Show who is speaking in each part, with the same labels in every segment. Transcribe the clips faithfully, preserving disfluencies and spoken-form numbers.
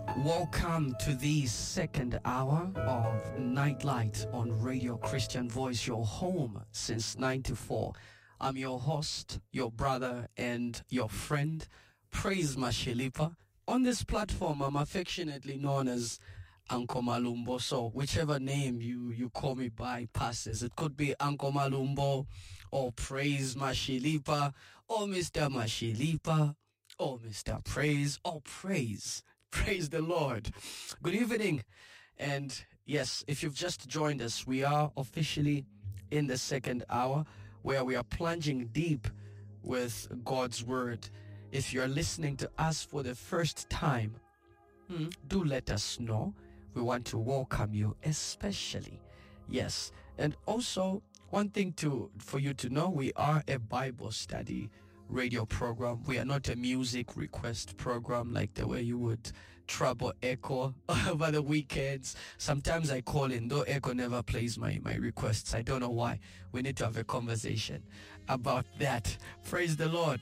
Speaker 1: Welcome to the second hour of Nightlight on Radio Christian Voice, your home since ninety-four. I'm your host, your brother, and your friend, Praise Mashilipa. On this platform, I'm affectionately known as Uncle Malumbo. So whichever name you, you call me by passes. It could be Uncle Malumbo, or Praise Mashilipa, or Mister Mashilipa, or Mister Praise, or Praise. Praise the Lord. Good evening. And yes, if you've just joined us, we are officially in the second hour where we are plunging deep with God's Word. If you're listening to us for the first time, hmm, do let us know. We want to welcome you especially. Yes. And also, one thing to for you to know, we are a Bible study radio program. We are not a music request program like the way you would trouble Echo over the weekends. Sometimes I call in, though Echo never plays my, my requests. I don't know why. We need to have a conversation about that. Praise the Lord.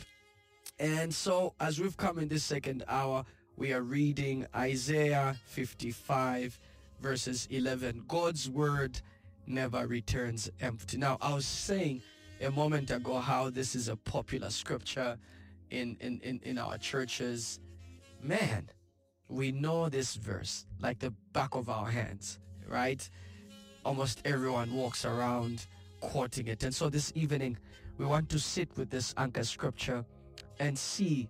Speaker 1: And so as we've come in this second hour, we are reading Isaiah fifty-five verses eleven. God's word never returns empty. Now, I was saying a moment ago how this is a popular scripture in, in, in, in our churches. Man, we know this verse like the back of our hands, right? Almost everyone walks around quoting it. And so this evening, we want to sit with this anchor scripture and see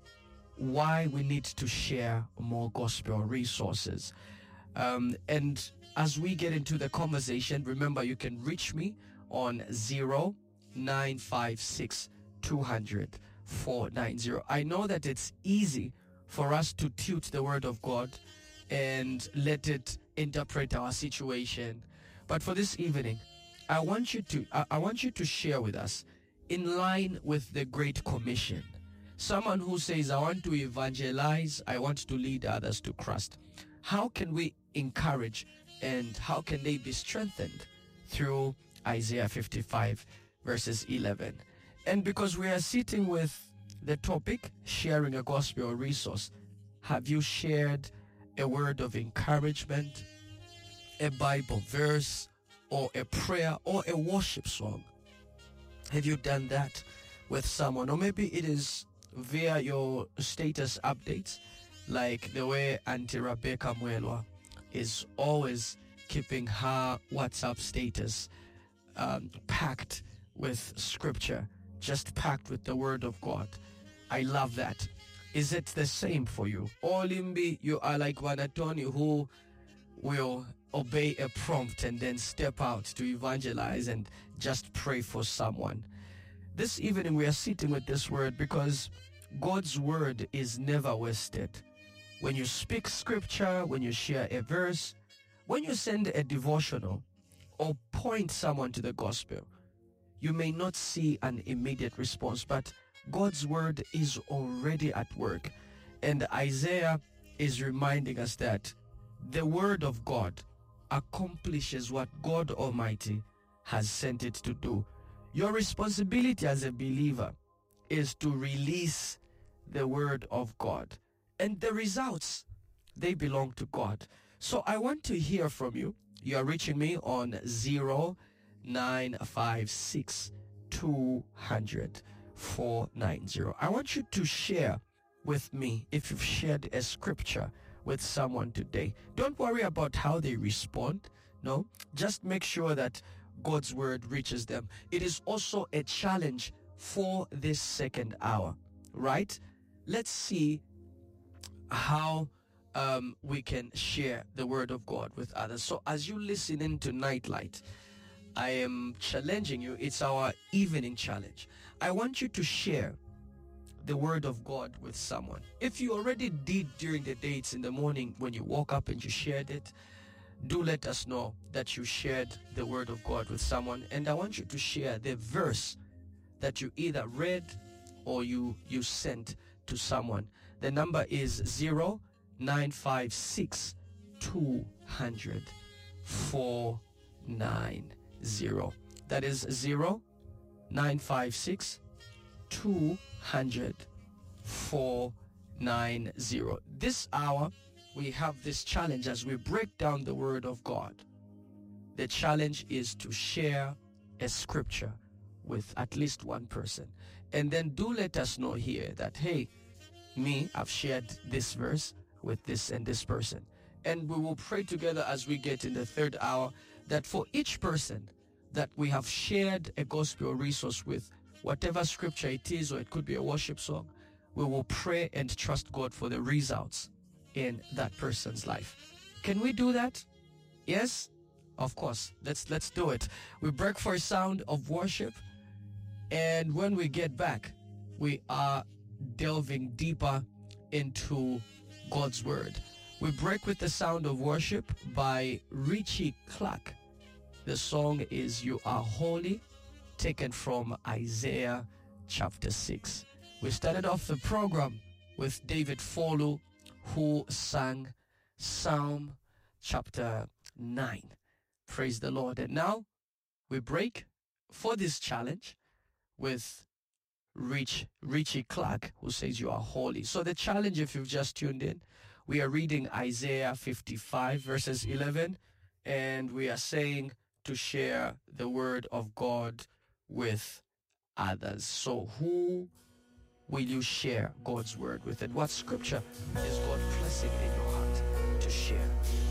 Speaker 1: why we need to share more gospel resources. Um, and as we get into the conversation, remember you can reach me on zero nine five six two hundred four nine zero. I know that it's easy for us to tute the word of God and let it interpret our situation. But for this evening, I want you to I, I want you to share with us in line with the Great Commission. Someone who says, I want to evangelize, I want to lead others to Christ. How can we encourage and how can they be strengthened through Isaiah fifty-five verses eleven? And because we are sitting with the topic, sharing a gospel resource, have you shared a word of encouragement, a Bible verse, or a prayer, or a worship song? Have you done that with someone? Or maybe it is via your status updates, like the way Auntie Rebecca Mwelwa is always keeping her WhatsApp status um, packed with scripture, just packed with the word of God. I love that. Is it the same for you? Or Limbi, you are like Wanatoni who will obey a prompt and then step out to evangelize and just pray for someone. This evening we are sitting with this word because God's word is never wasted. When you speak scripture, when you share a verse, when you send a devotional or point someone to the gospel, you may not see an immediate response, but God's word is already at work. And Isaiah is reminding us that the word of God accomplishes what God Almighty has sent it to do. Your responsibility as a believer is to release the word of God. And the results, they belong to God. So I want to hear from you. You are reaching me on zero nine five six two hundred four nine zero. I want you to share with me if you've shared a scripture with someone today. Don't worry about how they respond. No, just make sure that God's word reaches them. It is also a challenge for this second hour, right? Let's see how um, we can share the word of God with others. So as you listen into Nightlight, I am challenging you. It's our evening challenge. I want you to share the word of God with someone. If you already did during the day, it's in the morning when you woke up and you shared it, do let us know that you shared the word of God with someone. And I want you to share the verse that you either read or you, you sent to someone. The number is zero nine five six two hundred four nine zero. That is zero nine five six two hundred four nine zero. This hour we have this challenge as we break down the Word of God. The challenge is to share a scripture with at least one person. And then do let us know here that, hey, me, I've shared this verse with this and this person. And we will pray together as we get in the third hour that for each person that we have shared a gospel resource with, whatever scripture it is, or it could be a worship song, we will pray and trust God for the results in that person's life. Can we do that? Yes? Of course. Let's let's do it. We break for a sound of worship, and when we get back, we are delving deeper into God's Word. We break with the sound of worship by Richie Clark. The song is You Are Holy, taken from Isaiah chapter six. We started off the program with David Folu, who sang Psalm chapter nine. Praise the Lord. And now we break for this challenge with Rich, Richie Clark, who says you are holy. So the challenge, if you've just tuned in, we are reading Isaiah fifty-five verses eleven, and we are saying to share the word of God with others. So who will you share God's word with, and what scripture is God placing in your heart to share?